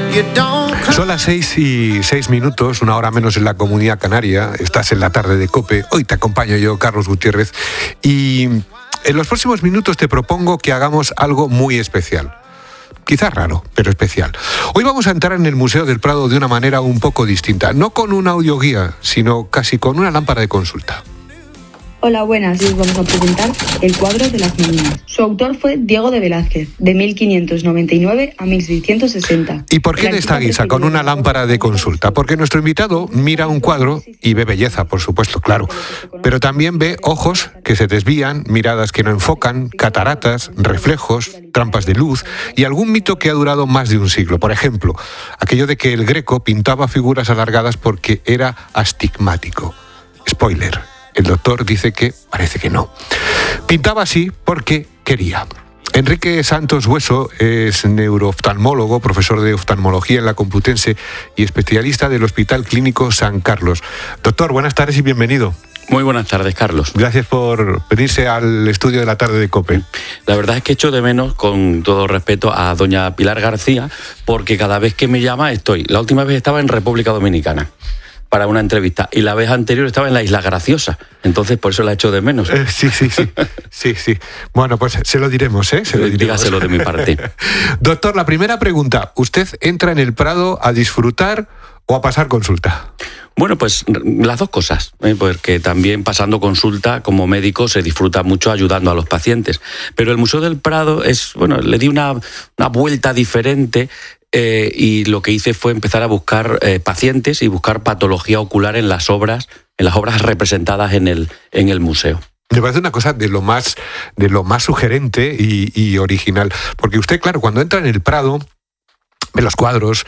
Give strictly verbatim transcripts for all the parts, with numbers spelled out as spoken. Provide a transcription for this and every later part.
Son las seis y seis minutos, una hora menos en la Comunidad Canaria. Estás en la tarde de COPE. Hoy te acompaño yo, Carlos Gutiérrez. Y en los próximos minutos te propongo que hagamos algo muy especial. Quizás raro, pero especial. Hoy vamos a entrar en el Museo del Prado de una manera un poco distinta. No con una audioguía, sino casi con una lámpara de consulta. Hola, buenas, y os vamos a presentar el cuadro de las meninas. Su autor fue Diego de Velázquez, de mil quinientos noventa y nueve a mil seiscientos sesenta. ¿Y por qué en esta guisa, con una lámpara de consulta? Porque nuestro invitado mira un cuadro y ve belleza, por supuesto, claro, pero también ve ojos que se desvían, miradas que no enfocan, cataratas, reflejos, trampas de luz y algún mito que ha durado más de un siglo. Por ejemplo, aquello de que el Greco pintaba figuras alargadas porque era astigmático. Spoiler. El doctor dice que parece que no. Pintaba así porque quería. Enrique Santos Hueso es neurooftalmólogo, profesor de oftalmología en la Complutense y especialista del Hospital Clínico San Carlos. Doctor, buenas tardes y bienvenido. Muy buenas tardes, Carlos. Gracias por venirse al estudio de la tarde de COPE. La verdad es que echo de menos, con todo respeto, a doña Pilar García, porque cada vez que me llama estoy. La última vez estaba en República Dominicana para una entrevista, y la vez anterior estaba en la Isla Graciosa, entonces por eso la echo de menos. Eh, sí, sí, sí, sí, sí. Bueno, pues se lo diremos, ¿eh? Se lo diremos. Dígaselo de mi parte. Doctor, la primera pregunta, ¿usted entra en el Prado a disfrutar o a pasar consulta? Bueno, pues las dos cosas, ¿eh? Porque también pasando consulta como médico se disfruta mucho ayudando a los pacientes, pero el Museo del Prado es, bueno, le di una, una vuelta diferente. Eh, y lo que hice fue empezar a buscar eh, pacientes y buscar patología ocular en las obras, en las obras representadas en el, en el museo. Me parece una cosa de lo más, de lo más sugerente y, y original, porque usted, claro, cuando entra en el Prado, ve los cuadros,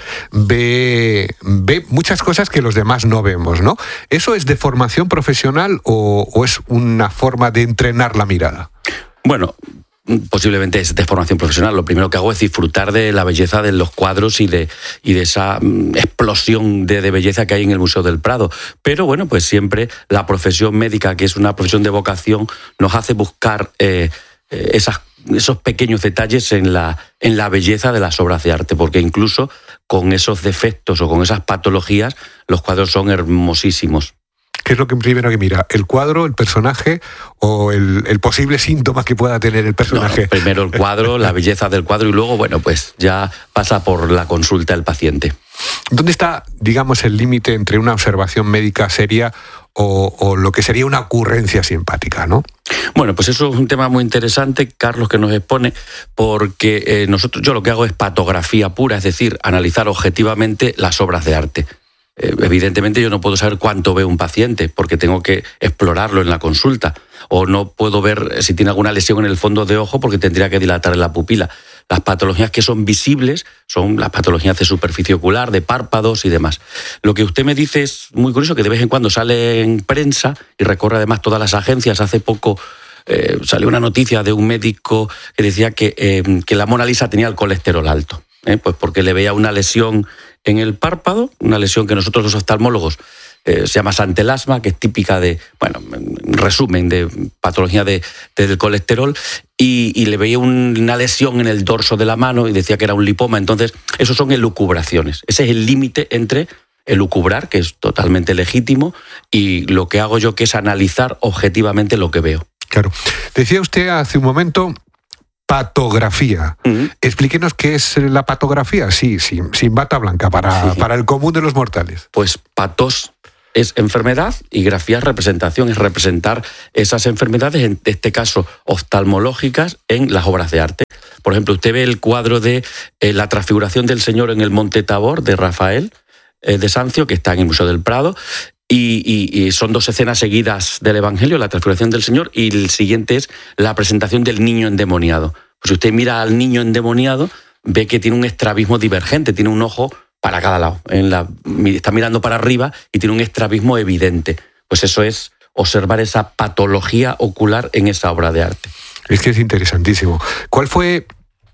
ve, ve muchas cosas que los demás no vemos, ¿no? ¿Eso es de formación profesional o, o es una forma de entrenar la mirada? Bueno, posiblemente es de formación profesional. Lo primero que hago es disfrutar de la belleza de los cuadros y de, y de esa mm, explosión de, de belleza que hay en el Museo del Prado. Pero bueno, pues siempre la profesión médica, que es una profesión de vocación, nos hace buscar eh, eh, esas, esos pequeños detalles en la, en la belleza de las obras de arte, porque incluso con esos defectos o con esas patologías, los cuadros son hermosísimos. ¿Qué es lo que primero que mira? ¿El cuadro, el personaje o el, el posible síntoma que pueda tener el personaje? No, primero el cuadro, la belleza del cuadro y luego, bueno, pues ya pasa por la consulta el paciente. ¿Dónde está, digamos, el límite entre una observación médica seria o, o lo que sería una ocurrencia simpática, ¿no? Bueno, pues eso es un tema muy interesante, Carlos, que nos expone, porque eh, nosotros, yo lo que hago es patografía pura, es decir, analizar objetivamente las obras de arte. Evidentemente yo no puedo saber cuánto ve un paciente porque tengo que explorarlo en la consulta, o no puedo ver si tiene alguna lesión en el fondo de ojo porque tendría que dilatar la pupila. Las patologías que son visibles son las patologías de superficie ocular, de párpados y demás. Lo que usted me dice es muy curioso, que de vez en cuando sale en prensa y recorre además todas las agencias. Hace poco eh, salió una noticia de un médico que decía que, eh, que la Mona Lisa tenía el colesterol alto, ¿eh? Pues porque le veía una lesión en el párpado, una lesión que nosotros los oftalmólogos eh, se llama santelasma, que es típica de, bueno, en resumen, de patología de, de, del colesterol, y, y le veía un, una lesión en el dorso de la mano y decía que era un lipoma. Entonces, eso son elucubraciones. Ese es el límite entre elucubrar, que es totalmente legítimo, y lo que hago yo, que es analizar objetivamente lo que veo. Claro. Decía usted hace un momento patografía. Uh-huh. Explíquenos qué es la patografía, sí, sí, sin bata blanca, para, sí. para el común de los mortales. Pues patos es enfermedad y grafía es representación, es representar esas enfermedades, en este caso oftalmológicas, en las obras de arte. Por ejemplo, usted ve el cuadro de eh, la transfiguración del Señor en el Monte Tabor, de Rafael eh, de Sancio, que está en el Museo del Prado, y, y, y son dos escenas seguidas del Evangelio, la transfiguración del Señor, y el siguiente es la presentación del niño endemoniado. Pues si usted mira al niño endemoniado, ve que tiene un estrabismo divergente, tiene un ojo para cada lado, en la, está mirando para arriba y tiene un estrabismo evidente. Pues eso es observar esa patología ocular en esa obra de arte. Es que es interesantísimo. ¿Cuál fue,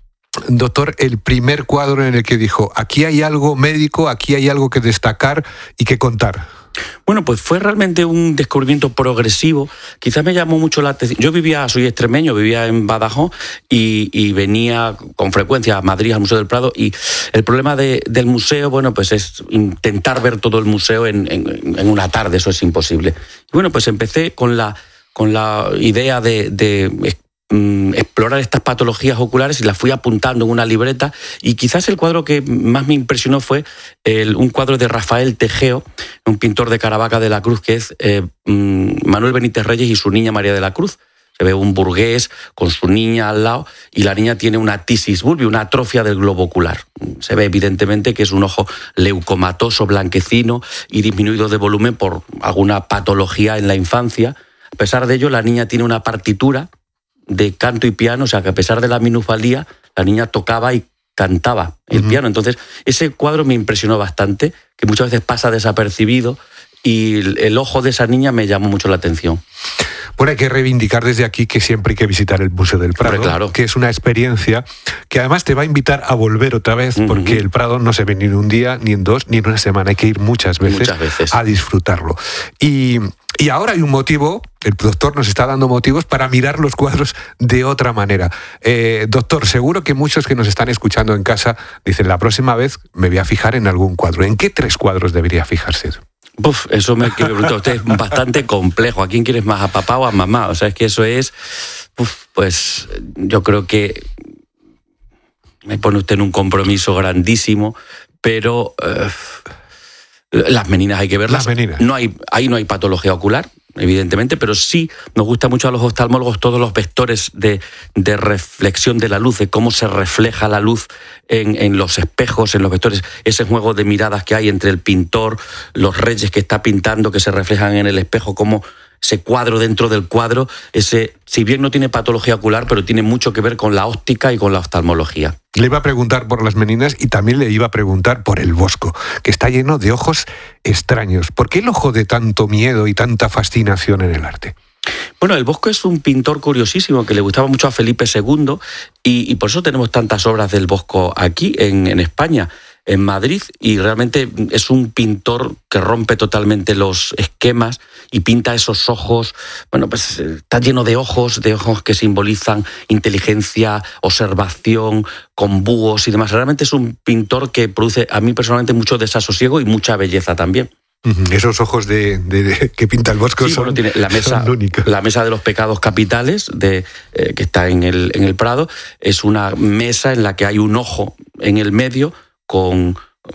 doctor, el primer cuadro en el que dijo, aquí hay algo médico, aquí hay algo que destacar y que contar? Bueno, pues fue realmente un descubrimiento progresivo. Quizás me llamó mucho la atención. Yo vivía, soy extremeño, vivía en Badajoz y, y venía con frecuencia a Madrid, al Museo del Prado, y el problema de, del museo, bueno, pues es intentar ver todo el museo en, en, en una tarde, eso es imposible. Y bueno, pues empecé con la, con la idea de... de explorar estas patologías oculares y las fui apuntando en una libreta, y quizás el cuadro que más me impresionó fue el, un cuadro de Rafael Tejeo, un pintor de Caravaca de la Cruz, que es eh, Manuel Benítez Reyes y su niña María de la Cruz. Se ve un burgués con su niña al lado y la niña tiene una tisis bulbi, una atrofia del globo ocular. Se ve evidentemente que es un ojo leucomatoso, blanquecino y disminuido de volumen por alguna patología en la infancia. A pesar de ello, la niña tiene una partitura de canto y piano, o sea que a pesar de la minusvalía, la niña tocaba y cantaba el uh-huh. piano. Entonces, ese cuadro me impresionó bastante, que muchas veces pasa desapercibido, y el, el ojo de esa niña me llamó mucho la atención. Bueno, hay que reivindicar desde aquí que siempre hay que visitar el Museo del Prado, Hombre, claro. que es una experiencia que además te va a invitar a volver otra vez, uh-huh. porque el Prado no se ve ni en un día, ni en dos, ni en una semana. Hay que ir muchas veces, muchas veces. a disfrutarlo. Y, y ahora hay un motivo, el doctor nos está dando motivos para mirar los cuadros de otra manera. Eh, doctor, seguro que muchos que nos están escuchando en casa dicen, la próxima vez me voy a fijar en algún cuadro. ¿En qué tres cuadros debería fijarse? Uf, eso me quiere preguntar usted, es bastante complejo. ¿A quién quieres más, a papá o a mamá? O sea, es que eso es, uf, pues yo creo que me pone usted en un compromiso grandísimo, pero eh, las meninas hay que verlas. Las meninas. No hay, ahí no hay patología ocular, evidentemente, pero sí nos gusta mucho a los oftalmólogos todos los vectores de, de reflexión de la luz, de cómo se refleja la luz en, en los espejos, en los vectores, ese juego de miradas que hay entre el pintor, los reyes que está pintando, que se reflejan en el espejo, cómo ese cuadro dentro del cuadro, ese, si bien no tiene patología ocular, pero tiene mucho que ver con la óptica y con la oftalmología. Le iba a preguntar por las meninas y también le iba a preguntar por el Bosco, que está lleno de ojos extraños. ¿Por qué el ojo de tanto miedo y tanta fascinación en el arte? Bueno, el Bosco es un pintor curiosísimo que le gustaba mucho a Felipe segundo y, y por eso tenemos tantas obras del Bosco aquí en, en España, en Madrid, y realmente es un pintor que rompe totalmente los esquemas y pinta esos ojos, bueno, pues está lleno de ojos, de ojos que simbolizan inteligencia, observación, con búhos y demás. Realmente es un pintor que produce a mí personalmente mucho desasosiego y mucha belleza también. Esos ojos de, de, de que pinta el Bosco, sí, son, bueno, tiene la mesa, son únicos. La mesa de los pecados capitales de, eh, que está en el, en el Prado es una mesa en la que hay un ojo en el medio con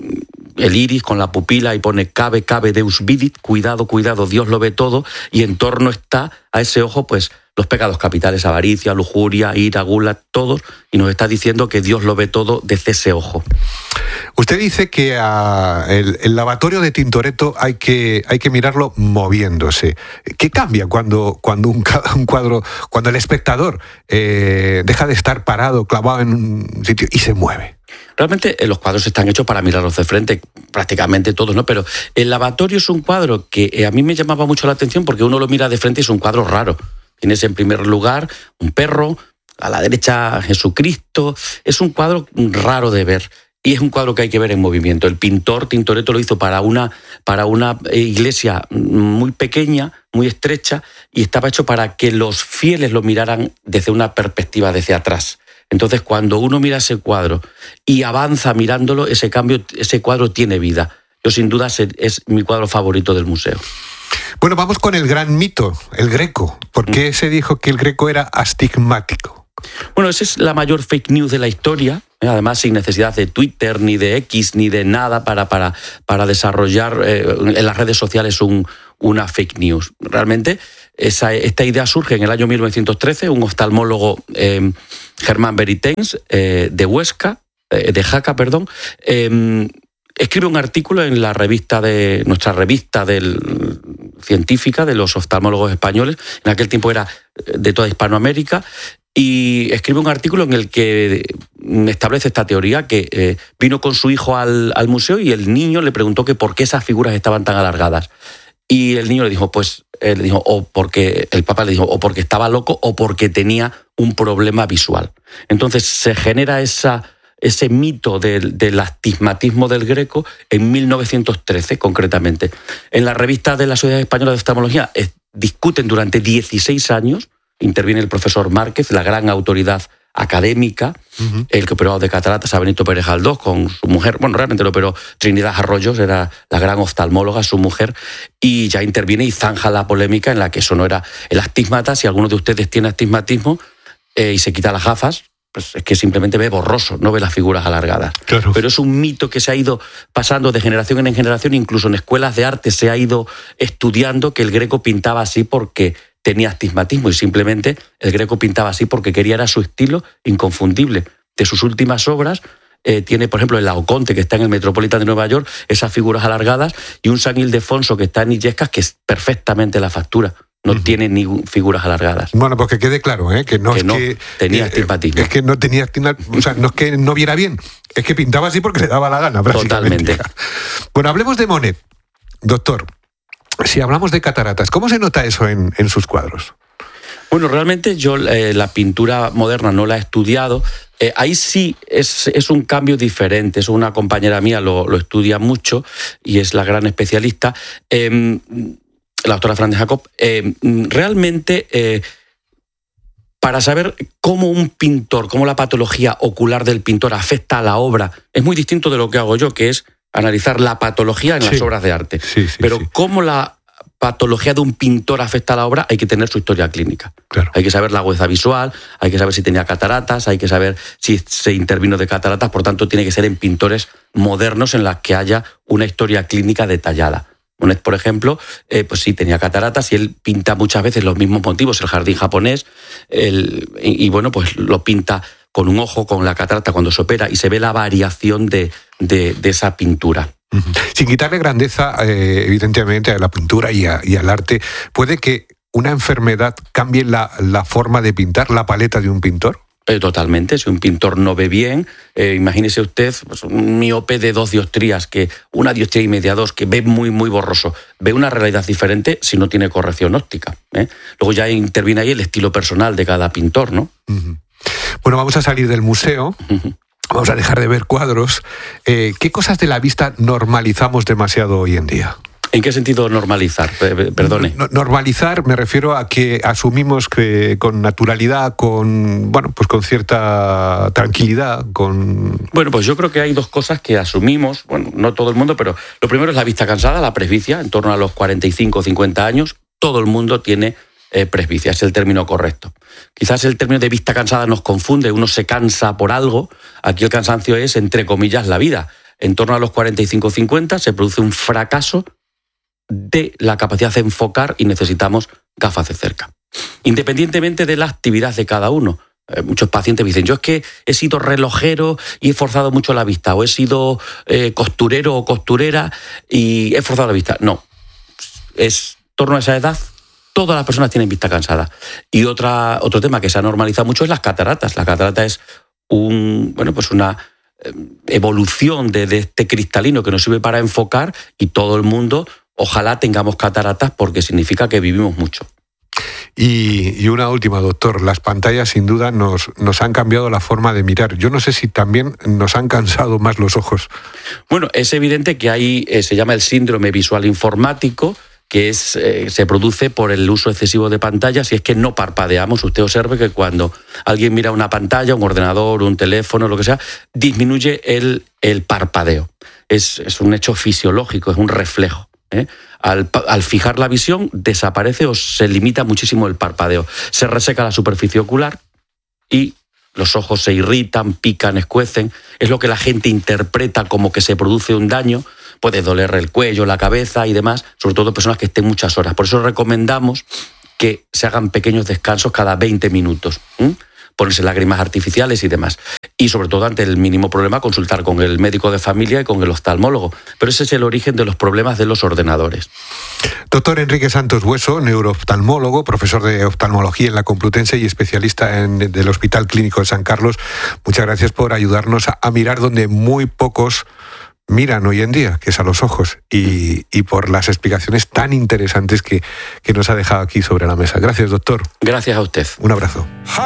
el iris, con la pupila, y pone cabe, cabe, Deus vidit, cuidado, cuidado, Dios lo ve todo, y en torno está a ese ojo pues los pecados capitales, avaricia, lujuria, ira, gula, todos, y nos está diciendo que Dios lo ve todo desde ese ojo. Usted dice que a el, el lavatorio de Tintoretto hay que, hay que mirarlo moviéndose. ¿Qué cambia cuando, cuando un, un cuadro, cuando el espectador eh, deja de estar parado, clavado en un sitio y se mueve? Realmente los cuadros están hechos para mirarlos de frente, prácticamente todos, ¿no? Pero el lavatorio es un cuadro que a mí me llamaba mucho la atención porque uno lo mira de frente y es un cuadro raro. Tienes en primer lugar un perro, a la derecha Jesucristo. Es un cuadro raro de ver y es un cuadro que hay que ver en movimiento. El pintor Tintoretto lo hizo para una, para una iglesia muy pequeña, muy estrecha, y estaba hecho para que los fieles lo miraran desde una perspectiva desde atrás. Entonces, cuando uno mira ese cuadro y avanza mirándolo, ese cambio, ese cuadro tiene vida. Yo, sin duda, es mi cuadro favorito del museo. Bueno, vamos con el gran mito, el Greco. ¿Por qué mm. se dijo que el Greco era astigmático? Bueno, esa es la mayor fake news de la historia, ¿eh? Además sin necesidad de Twitter, ni de X, ni de nada para, para, para desarrollar eh, en las redes sociales un, una fake news. Realmente esa, esta idea surge en el año mil novecientos trece, un oftalmólogo, eh, Germán Beritens, eh, de Huesca, eh, de Jaca, perdón, eh, escribe un artículo en la revista de nuestra revista del, científica de los oftalmólogos españoles, en aquel tiempo era de toda Hispanoamérica, y escribe un artículo en el que establece esta teoría, que eh, vino con su hijo al, al museo y el niño le preguntó que por qué esas figuras estaban tan alargadas. Y el niño le dijo, pues, él le dijo, o porque, el papá le dijo, o porque estaba loco o porque tenía un problema visual. Entonces se genera esa ese mito del, del astigmatismo del Greco en mil novecientos trece, concretamente. En la revista de la Sociedad Española de Oftalmología eh, discuten durante dieciséis años, interviene el profesor Márquez, la gran autoridad académica, uh-huh. el que operó de cataratas a Benito Pérez Galdós con su mujer, bueno, realmente lo operó Trinidad Arroyos, era la gran oftalmóloga, su mujer, y ya interviene y zanja la polémica en la que eso no era el astigmata. Si alguno de ustedes tiene astigmatismo eh, y se quita las gafas, pues es que simplemente ve borroso, no ve las figuras alargadas. Claro. Pero es un mito que se ha ido pasando de generación en generación, incluso en escuelas de arte se ha ido estudiando que el Greco pintaba así porque tenía astigmatismo, y simplemente el Greco pintaba así porque quería, era su estilo inconfundible. De sus últimas obras eh, tiene, por ejemplo, el Laoconte, que está en el Metropolitan de Nueva York, esas figuras alargadas, y un San Ildefonso que está en Illescas, que es perfectamente la factura. No uh-huh. tiene ni figuras alargadas. Bueno, pues que quede claro, ¿eh? que no que es no, que tenía eh, astigmatismo. Es que no tenía astigmatismo, o sea, no es que no viera bien, es que pintaba así porque le daba la gana, prácticamente. Totalmente. Bueno, hablemos de Monet, doctor. Si hablamos de cataratas, ¿cómo se nota eso en, en sus cuadros? Bueno, realmente yo eh, la pintura moderna no la he estudiado. Eh, ahí sí es, es un cambio diferente. Es una compañera mía, lo, lo estudia mucho y es la gran especialista, eh, la doctora Fran de Jacob. Eh, realmente, eh, para saber cómo un pintor, cómo la patología ocular del pintor afecta a la obra, es muy distinto de lo que hago yo, que es analizar la patología en sí. las obras de arte. Sí, sí, Pero sí. cómo la patología de un pintor afecta a la obra, hay que tener su historia clínica. Claro. Hay que saber la agudeza visual, hay que saber si tenía cataratas, hay que saber si se intervino de cataratas, por tanto tiene que ser en pintores modernos en las que haya una historia clínica detallada. Monet, por ejemplo, eh, pues sí, tenía cataratas y él pinta muchas veces los mismos motivos, el jardín japonés, el, y, y bueno, pues lo pinta con un ojo, con la catarata cuando se opera, y se ve la variación de, de, de esa pintura. Sin quitarle grandeza, eh, evidentemente, a la pintura y, a, y al arte, ¿puede que una enfermedad cambie la, la forma de pintar, la paleta de un pintor? Eh, totalmente. Si un pintor no ve bien, eh, imagínese usted pues, un miope de dos dioptrías, que una dioptría y media, dos, que ve muy, muy borroso. Ve una realidad diferente si no tiene corrección óptica, ¿eh? Luego ya interviene ahí el estilo personal de cada pintor, ¿no? Uh-huh. Bueno, vamos a salir del museo. Uh-huh. Vamos a dejar de ver cuadros. Eh, ¿Qué cosas de la vista normalizamos demasiado hoy en día? ¿En qué sentido normalizar? Perdone. No, normalizar, me refiero a que asumimos que con naturalidad, con bueno, pues con cierta tranquilidad, con... Bueno, pues yo creo que hay dos cosas que asumimos, bueno, no todo el mundo, pero lo primero es la vista cansada, la presbicia, en torno a los cuarenta y cinco o cincuenta años, todo el mundo tiene eh, presbicia, es el término correcto. Quizás el término de vista cansada nos confunde, uno se cansa por algo, aquí el cansancio es, entre comillas, la vida. En torno a los cuarenta y cinco o cincuenta se produce un fracaso de la capacidad de enfocar y necesitamos gafas de cerca. Independientemente de la actividad de cada uno. Eh, muchos pacientes me dicen, yo es que he sido relojero y he forzado mucho la vista, o he sido eh, costurero o costurera y he forzado la vista. No, es en torno a esa edad, todas las personas tienen vista cansada. Y otra, otro tema que se ha normalizado mucho es las cataratas. La catarata es un, bueno, pues una evolución de, de este cristalino que nos sirve para enfocar, y todo el mundo, ojalá tengamos cataratas porque significa que vivimos mucho. Y, y una última, doctor. Las pantallas sin duda nos, nos han cambiado la forma de mirar. Yo no sé si también nos han cansado más los ojos. Bueno, es evidente que hay, eh, se llama el síndrome visual informático, que es, eh, se produce por el uso excesivo de pantallas, y es que no parpadeamos. Usted observe que cuando alguien mira una pantalla, un ordenador, un teléfono, lo que sea, disminuye el, el parpadeo. Es, es un hecho fisiológico, es un reflejo. ¿eh? Al, al fijar la visión, desaparece o se limita muchísimo el parpadeo. Se reseca la superficie ocular y los ojos se irritan, pican, escuecen. Es lo que la gente interpreta como que se produce un daño. Puede doler el cuello, la cabeza y demás, sobre todo personas que estén muchas horas. Por eso recomendamos que se hagan pequeños descansos cada veinte minutos. ¿eh? Ponerse lágrimas artificiales y demás. Y sobre todo, ante el mínimo problema, consultar con el médico de familia y con el oftalmólogo. Pero ese es el origen de los problemas de los ordenadores. Doctor Enrique Santos Bueso, neurooftalmólogo, profesor de oftalmología en la Complutense y especialista en, del Hospital Clínico de San Carlos, muchas gracias por ayudarnos a, a mirar donde muy pocos miran hoy en día, que es a los ojos, y, y por las explicaciones tan interesantes que, que nos ha dejado aquí sobre la mesa. Gracias, doctor. Gracias a usted. Un abrazo.